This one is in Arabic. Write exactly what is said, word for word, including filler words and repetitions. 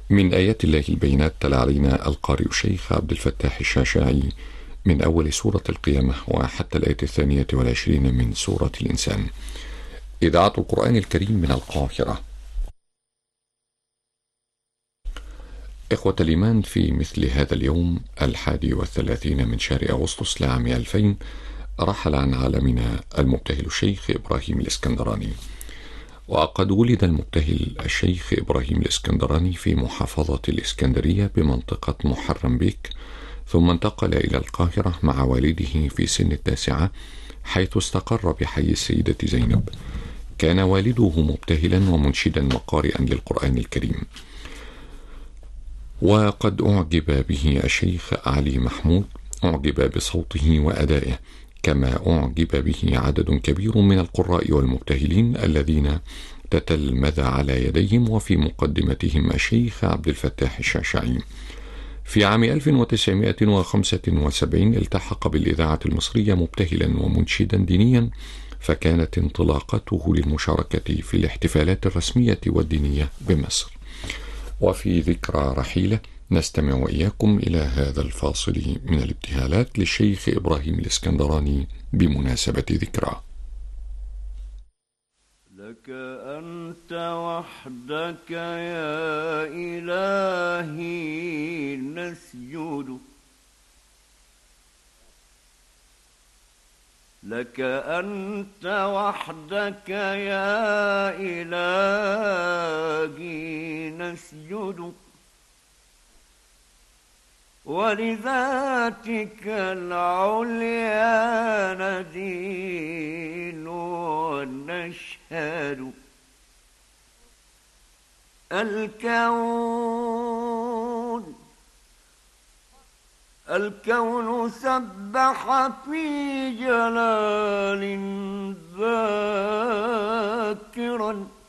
من آيات الله البينات تلا علينا القارئ الشيخ عبد الفتاح الشعشاعي من أول سورة القيامة وحتى الآية الثانية والعشرين من سورة الإنسان. إذاعة القرآن الكريم من القاهرة. إخوة الإيمان، في مثل هذا اليوم الحادي والثلاثين من شهر أغسطس لعام ألفين رحل عن عالمنا المبتهل الشيخ إبراهيم الإسكندراني. وقد ولد المبتهل الشيخ إبراهيم الإسكندراني في محافظة الإسكندرية بمنطقة محرم بيك، ثم انتقل إلى القاهرة مع والده في سن التاسعة، حيث استقر بحي السيدة زينب. كان والده مبتهلا ومنشدا وقارئا للقرآن الكريم، وقد أعجب به الشيخ علي محمود، أعجب بصوته وأدائه، كما أعجب به عدد كبير من القراء والمبتهلين الذين تتلمذ على يديهم، وفي مقدمتهم الشيخ عبد الفتاح الشعشاعي. في عام ألف وتسعمائة وخمسة وسبعين التحق بالإذاعة المصرية مبتهلا ومنشدا دينيا، فكانت انطلاقته للمشاركة في الاحتفالات الرسمية والدينية بمصر. وفي ذكرى رحيله نستمع وإياكم إلى هذا الفاصل من الابتهالات للشيخ إبراهيم الإسكندراني بمناسبة ذكرى. لك أنت وحدك يا إلهي نسجد، لك أنت وحدك يا إلهي نسجد، ولذاتك العليا ندين ونشهد. الكون الكون سبح في جلال ذاكرا،